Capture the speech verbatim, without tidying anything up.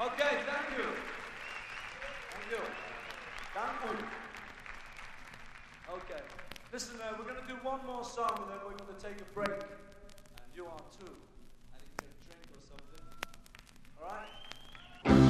Okay, thank you. Thank you. Thank you. Okay. Listen, uh, we're going to do one more song and then we're going to take a break. And you are too.